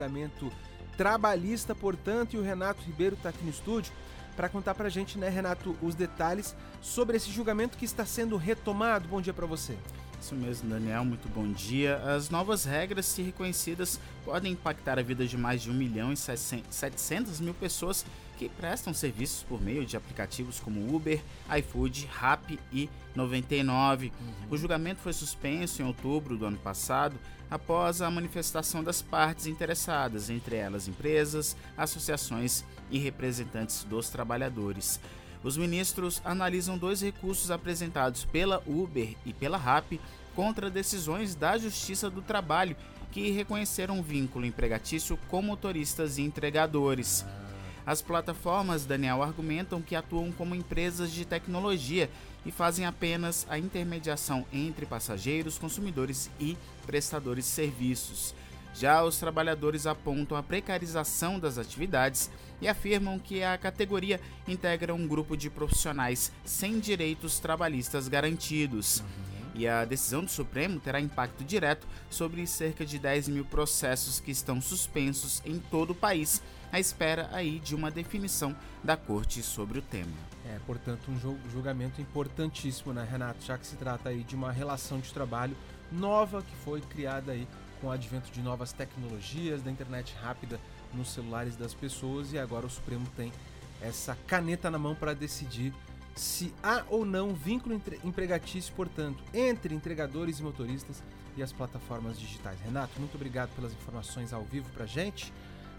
julgamento trabalhista, portanto, e o Renato Ribeiro está aqui no estúdio para contar para a gente, né, Renato, os detalhes sobre esse julgamento que está sendo retomado. Bom dia para você. Isso mesmo, Daniel, muito bom dia. As novas regras, se reconhecidas, podem impactar a vida de mais de 1.700.000 pessoas que prestam serviços por meio de aplicativos como Uber, iFood, Rappi e 99. O julgamento foi suspenso em outubro do ano passado, após a manifestação das partes interessadas, entre elas empresas, associações e representantes dos trabalhadores. Os ministros analisam 2 recursos apresentados pela Uber e pela Rappi contra decisões da Justiça do Trabalho que reconheceram um vínculo empregatício com motoristas e entregadores. As plataformas, Daniel, argumentam que atuam como empresas de tecnologia e fazem apenas a intermediação entre passageiros, consumidores e prestadores de serviços. Já os trabalhadores apontam a precarização das atividades e afirmam que a categoria integra um grupo de profissionais sem direitos trabalhistas garantidos. E a decisão do Supremo terá impacto direto sobre cerca de 10 mil processos que estão suspensos em todo o país, à espera aí de uma definição da Corte sobre o tema. Portanto, um julgamento importantíssimo, né, Renato? Já que se trata aí de uma relação de trabalho nova que foi criada aí com o advento de novas tecnologias, da internet rápida nos celulares das pessoas, e agora o Supremo tem essa caneta na mão para decidir se há ou não vínculo empregatício, portanto, entre entregadores e motoristas e as plataformas digitais. Renato, muito obrigado pelas informações ao vivo pra gente.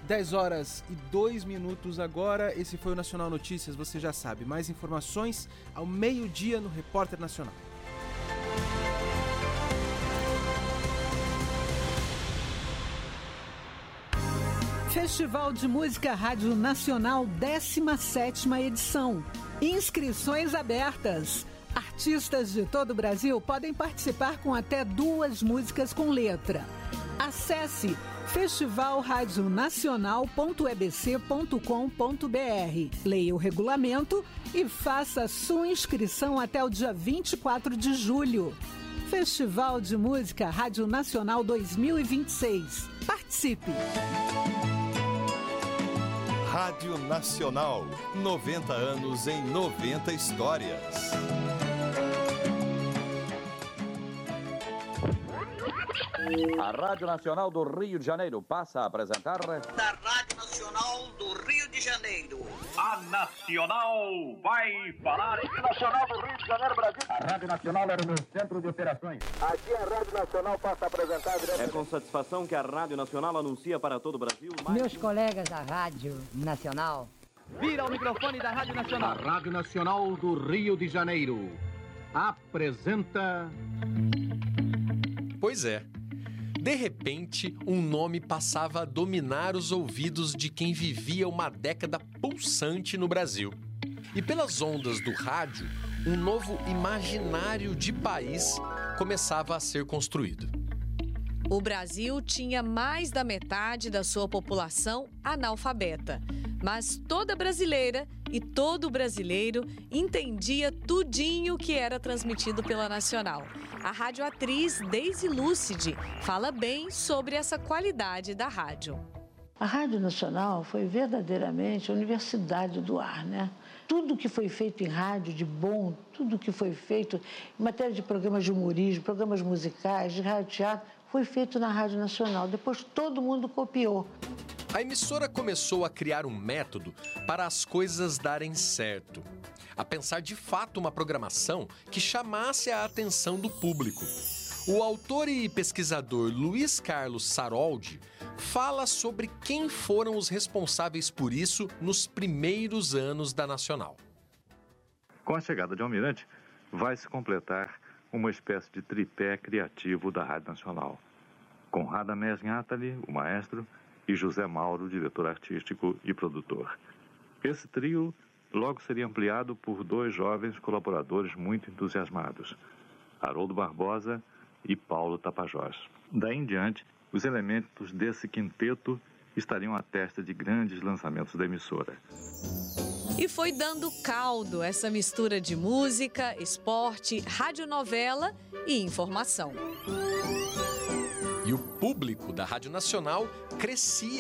10h02 agora, esse foi o Nacional Notícias, você já sabe, mais informações ao meio-dia no Repórter Nacional. Festival de Música Rádio Nacional, 17ª edição. Inscrições abertas. Artistas de todo o Brasil podem participar com até 2 músicas com letra. Acesse festivalradionacional.ebc.com.br. Leia o regulamento e faça sua inscrição até o dia 24 de julho. Festival de Música Rádio Nacional 2026. Participe! Rádio Nacional, 90 anos em 90 histórias. A Rádio Nacional do Rio de Janeiro passa a apresentar... Da Rádio Nacional do Rio de Janeiro. A Nacional vai falar... Nacional do Rio de Janeiro, Brasil. A Rádio Nacional era o meu centro de operações. Aqui a Rádio Nacional passa a apresentar... É com satisfação que a Rádio Nacional anuncia para todo o Brasil... Meus colegas da Rádio Nacional... Vira o microfone da Rádio Nacional. A Rádio Nacional do Rio de Janeiro apresenta... Pois é. De repente, um nome passava a dominar os ouvidos de quem vivia uma década pulsante no Brasil. E pelas ondas do rádio, um novo imaginário de país começava a ser construído. O Brasil tinha mais da metade da sua população analfabeta, mas toda brasileira e todo brasileiro entendia tudinho que era transmitido pela Nacional. A radioatriz Deise Lúcide fala bem sobre essa qualidade da rádio. A Rádio Nacional foi verdadeiramente a universidade do ar, né? Tudo que foi feito em rádio de bom, tudo que foi feito em matéria de programas de humorismo, programas musicais, de rádio-teatro, foi feito na Rádio Nacional. Depois todo mundo copiou. A emissora começou a criar um método para as coisas darem certo. A pensar de fato uma programação que chamasse a atenção do público. O autor e pesquisador Luiz Carlos Saroldi fala sobre quem foram os responsáveis por isso nos primeiros anos da Nacional. Com a chegada de Almirante, vai se completar uma espécie de tripé criativo da Rádio Nacional, com Radamés Nhatali, o maestro, e José Mauro, diretor artístico e produtor. Esse trio logo seria ampliado por 2 jovens colaboradores muito entusiasmados, Haroldo Barbosa e Paulo Tapajós. Daí em diante, os elementos desse quinteto estariam à testa de grandes lançamentos da emissora. E foi dando caldo essa mistura de música, esporte, radionovela e informação. E o público da Rádio Nacional crescia